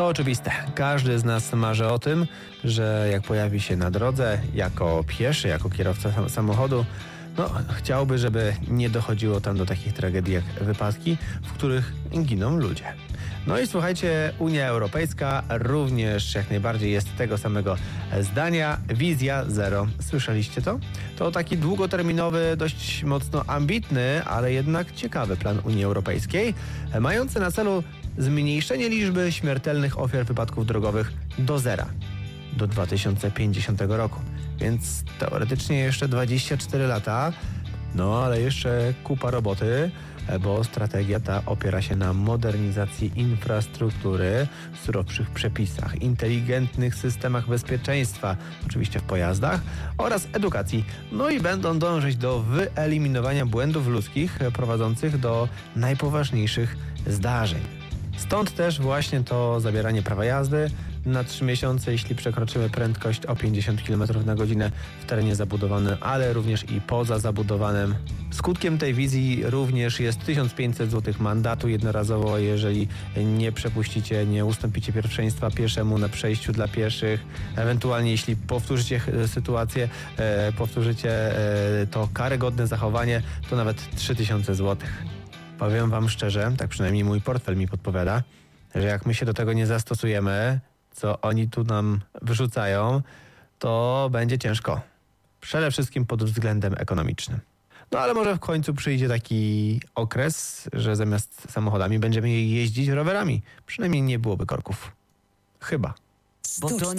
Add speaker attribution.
Speaker 1: To oczywiste. Każdy z nas marzy o tym, że jak pojawi się na drodze jako pieszy, jako kierowca samochodu, chciałby, żeby nie dochodziło tam do takich tragedii jak wypadki, w których giną ludzie. No i słuchajcie, Unia Europejska również jak najbardziej jest tego samego zdania. Wizja zero. Słyszeliście to? To taki długoterminowy, dość mocno ambitny, ale jednak ciekawy plan Unii Europejskiej, mający na celu zmniejszenie liczby śmiertelnych ofiar wypadków drogowych do zera do 2050 roku. Więc teoretycznie jeszcze 24 lata, ale jeszcze kupa roboty, bo strategia ta opiera się na modernizacji infrastruktury, surowszych przepisach, inteligentnych systemach bezpieczeństwa, oczywiście w pojazdach, oraz edukacji. I będą dążyć do wyeliminowania błędów ludzkich prowadzących do najpoważniejszych zdarzeń. Stąd też właśnie to zabieranie prawa jazdy na 3 miesiące, jeśli przekroczymy prędkość o 50 km na godzinę w terenie zabudowanym, ale również i poza zabudowanym. Skutkiem tej wizji również jest 1500 zł mandatu jednorazowo, jeżeli nie przepuścicie, nie ustąpicie pierwszeństwa pieszemu na przejściu dla pieszych. Ewentualnie jeśli powtórzycie sytuację, powtórzycie to karygodne zachowanie, to nawet 3000 zł. Powiem wam szczerze, tak przynajmniej mój portfel mi podpowiada, że jak my się do tego nie zastosujemy, co oni tu nam wyrzucają, to będzie ciężko. Przede wszystkim pod względem ekonomicznym. Ale może w końcu przyjdzie taki okres, że zamiast samochodami będziemy jeździć rowerami. Przynajmniej nie byłoby korków. Chyba.
Speaker 2: Bo to